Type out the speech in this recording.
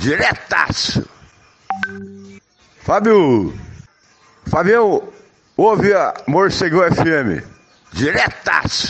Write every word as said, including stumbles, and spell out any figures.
Diretaço. Fábio. Fabião, ouve a Morcegão F M. Diretaço.